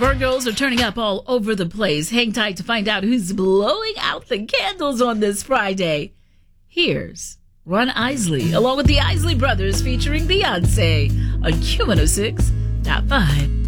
Virgos are turning up all over the place. Hang tight to find out who's blowing out the candles on this Friday. Here's Ron Isley, along with the Isley Brothers featuring Beyonce on Q106.5.